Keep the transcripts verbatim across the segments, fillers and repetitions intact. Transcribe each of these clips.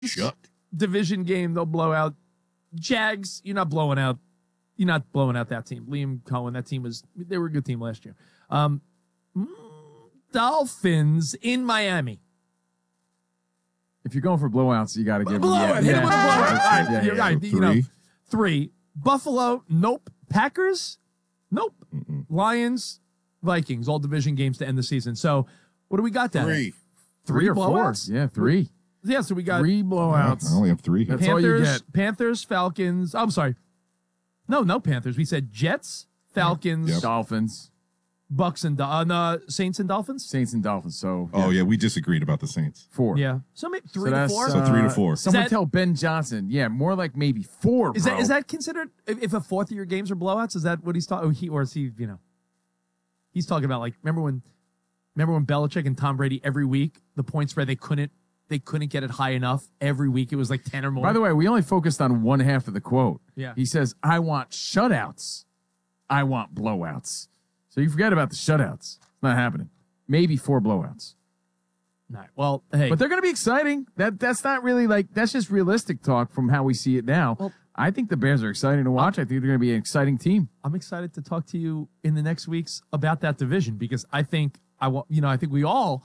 Shut. Division game, they'll blow out. Jags, you're not blowing out. You're not blowing out that team. Liam Cohen, that team was, they were a good team last year. Um, Dolphins in Miami. If you're going for blowouts, you got to give blowout. them. Hit Yeah, it with a yeah, blowout. yeah, All right, yeah, you're yeah. right. So You know, three. three. Buffalo, nope. Packers, nope. Mm-mm. Lions, Vikings, all division games to end the season. So what do we got down there? Three. Three or four. blowouts? Yeah, three. Yeah, so we got Three blowouts. I only have three here. That's all you Panthers, get. Panthers, Falcons. I'm sorry. No, no Panthers. We said Jets, Falcons, Yep. Dolphins, Bucks, and uh, no, Saints and Dolphins. Saints, and Dolphins. So Oh, yeah, we disagreed about the Saints. four. Yeah. So maybe So three to that's, four. So three to uh, four. Someone that- tell Ben Johnson. Yeah, more like maybe four. is bro. that is that considered if, if a fourth of your games are blowouts? Is that what he's talking? He or is he? You know, he's talking about like remember when, remember when Belichick and Tom Brady every week the point spread they couldn't they couldn't get it high enough every week it was like ten or more. By the way, we only focused on one half of the quote. Yeah. He says, I want shutouts. I want blowouts. So you forget about the shutouts. It's not happening. Maybe four blowouts. All right. Well, hey, But they're going to be exciting. That That's not really like, that's just realistic talk from how we see it now. Well- I think the Bears are exciting to watch. I think they're going to be an exciting team. I'm excited to talk to you in the next weeks about that division because I think I want, you know, I think we all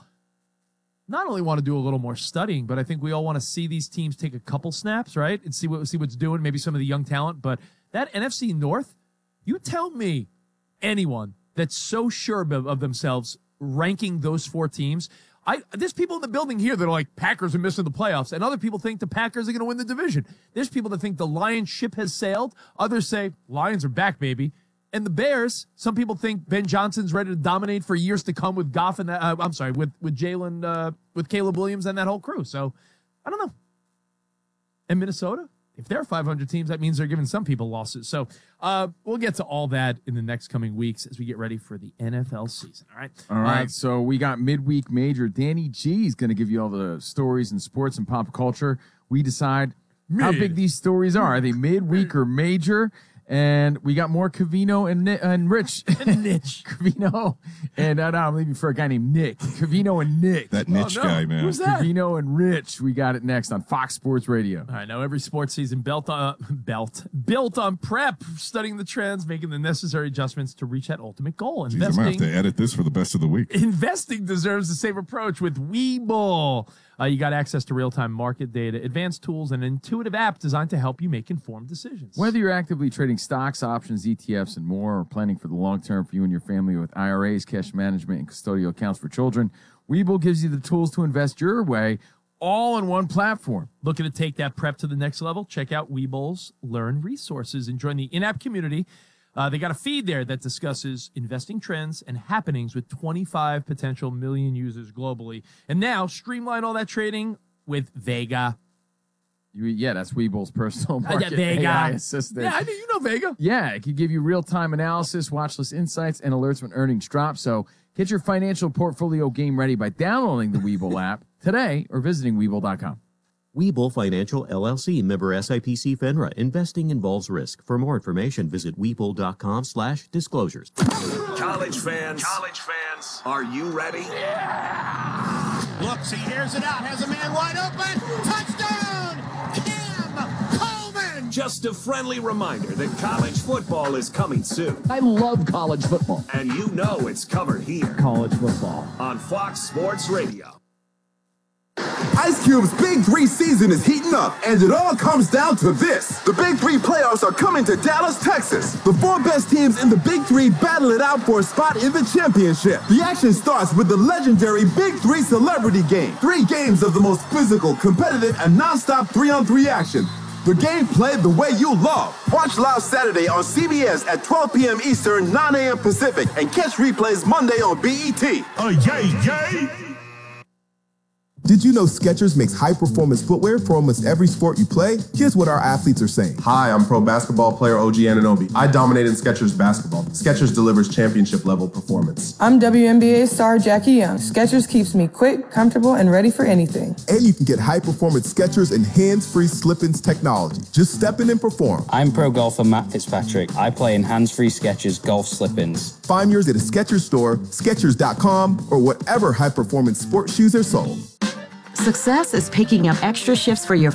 not only want to do a little more studying, but I think we all want to see these teams take a couple snaps, right, and see what see what's doing. Maybe some of the young talent, but that N F C North, you tell me anyone that's so sure of, of themselves ranking those four teams. I, there's people in the building here that are like, Packers are missing the playoffs, and other people think the Packers are going to win the division. There's people that think the Lions ship has sailed. Others say, Lions are back, baby. And the Bears, some people think Ben Johnson's ready to dominate for years to come with Goff and that, uh, I'm sorry, with, with Jalen, uh, with Caleb Williams and that whole crew. So, I don't know. And Minnesota, if they're five hundred teams, that means they're giving some people losses. So, uh, we'll get to all that in the next coming weeks as we get ready for the N F L season. All right. All right, Uh, so we got midweek major. Danny G is going to give you all the stories in sports and pop culture. We decide how Mid. big these stories are. Are they midweek or major? And we got more Cavino and Ni- and Rich. Niche. Cavino and uh, no, I'm leaving for a guy named Nick. Cavino and Nick. That niche Oh, no. guy, man. Who's that? Cavino and Rich. We got it next on Fox Sports Radio. All right, now every sports season built on belt built on prep, studying the trends, making the necessary adjustments to reach that ultimate goal. Jeez, I'm going to have Investing, to edit this for the best of the week. investing deserves the same approach with Webull. Uh, you got access to real-time market data, advanced tools, and an intuitive app designed to help you make informed decisions. Whether you're actively trading stocks, options, E T Fs, and more, or planning for the long term for you and your family with I R As, cash management, and custodial accounts for children, Webull gives you the tools to invest your way, all in one platform. Looking to take that prep to the next level? Check out Webull's Learn Resources and join the in-app community. Uh, they got a feed there that discusses investing trends and happenings with twenty-five potential million users globally. And now streamline all that trading with Vega. You, yeah, that's Webull's personal Uh, yeah, market Vega. A I assistant. Yeah, I know you know Vega. Yeah, it can give you real-time analysis, watch list insights, and alerts when earnings drop. So get your financial portfolio game ready by downloading the Webull app today or visiting Webull dot com. Webull Financial, L L C, member S I P C FINRA. Investing involves risk. For more information, visit Webull dot com slash disclosures. College fans, college fans, are you ready? Looks, he hears it out, has a man wide open. Touchdown! Cam Coleman! Just a friendly reminder that college football is coming soon. I love college football. And you know it's covered here College football. on Fox Sports Radio. Ice Cube's Big Three season is heating up, and it all comes down to this. The Big Three playoffs are coming to Dallas, Texas. The four best teams in the Big Three battle it out for a spot in the championship. The action starts with the legendary Big Three Celebrity Game. Three games of the most physical, competitive, and nonstop three-on-three action. The game played the way you love. Watch live Saturday on C B S at twelve p.m. Eastern, nine a.m. Pacific, and catch replays Monday on B E T. Oh, yay, yay! Did you know Skechers makes high-performance footwear for almost every sport you play? Here's what our athletes are saying. Hi, I'm pro basketball player O G Anunoby. I dominate in Skechers basketball. Skechers delivers championship-level performance. I'm W N B A star Jackie Young. Skechers keeps me quick, comfortable, and ready for anything. And you can get high-performance Skechers and hands-free slip-ins technology. Just step in and perform. I'm pro golfer Matt Fitzpatrick. I play in hands-free Skechers golf slip-ins. Find yours at a Skechers store, Skechers dot com, or whatever high-performance sports shoes are sold. Success is picking up extra shifts for your